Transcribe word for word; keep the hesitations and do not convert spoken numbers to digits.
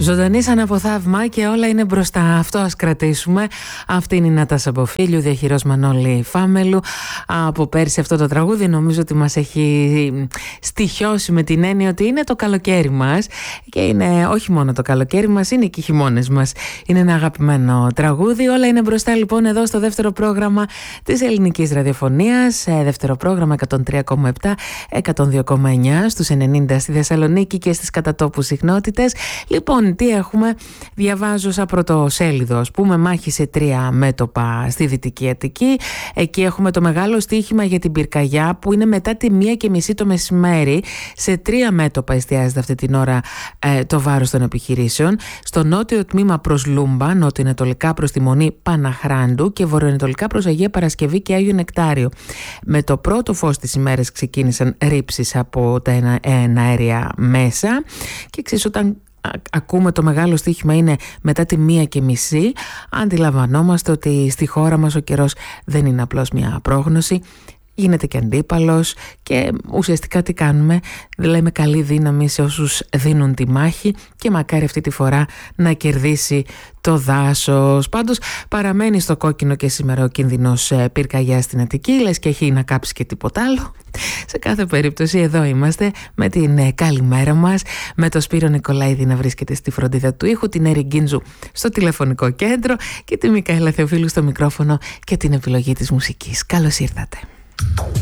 Ζωντανή σαν από θαύμα και όλα είναι μπροστά. Αυτό ας κρατήσουμε. Αυτή είναι η Νατάσα Μποφίλιου, διαχειρός Μανώλη Φάμελου. Από πέρσι αυτό το τραγούδι νομίζω ότι μας έχει στοιχιώσει με την έννοια ότι είναι το καλοκαίρι μας. Και είναι όχι μόνο το καλοκαίρι μας, είναι και οι χειμώνες μας. Είναι ένα αγαπημένο τραγούδι. Όλα είναι μπροστά λοιπόν εδώ στο δεύτερο πρόγραμμα της ελληνικής ραδιοφωνίας. Δεύτερο πρόγραμμα εκατόν τρία κόμμα επτά, εκατόν δύο κόμμα εννιά στους ενενήντα στη Θεσσαλονίκη και στις κατατόπου συχνότητες. Λοιπόν, τι έχουμε? Διαβάζω σαν πρωτοσέλιδο, ας πούμε, μάχη σε τρία μέτωπα στη Δυτική Αττική. Εκεί έχουμε το μεγάλο στοίχημα για την πυρκαγιά που είναι μετά τη μία και μισή το μεσημέρι. Σε τρία μέτωπα εστιάζεται αυτή την ώρα ε, το βάρος των επιχειρήσεων. Στο νότιο τμήμα προς Λούμπα, νότιο-ανατολικά προς τη Μονή Παναχράντου και βορειοανατολικά προς Αγία Παρασκευή και Άγιο Νεκτάριο. Με το πρώτο φως της ημέρας ξεκίνησαν ρήψεις από τα εναέρια μέσα και εξής, όταν ακούμε το μεγάλο στοίχημα είναι μετά τη μία και μισή, αντιλαμβανόμαστε ότι στη χώρα μας ο καιρός δεν είναι απλώς μια πρόγνωση, γίνεται και αντίπαλος και ουσιαστικά τι κάνουμε? Λέμε καλή δύναμη σε όσους δίνουν τη μάχη και μακάρι αυτή τη φορά να κερδίσει το δάσος. Πάντως παραμένει στο κόκκινο και σήμερα ο κίνδυνος πυρκαγιάς στην Αττική, λες και έχει να κάψει και τίποτα άλλο. Σε κάθε περίπτωση εδώ είμαστε με την καλημέρα μας, με το Σπύρο Νικολαίδη να βρίσκεται στη φροντίδα του ήχου, την Έρη Γκίντζου στο τηλεφωνικό κέντρο και τη Μικαέλα Θεοφίλου στο μικρόφωνο και την επιλογή της μουσικής. Καλώς ήρθατε.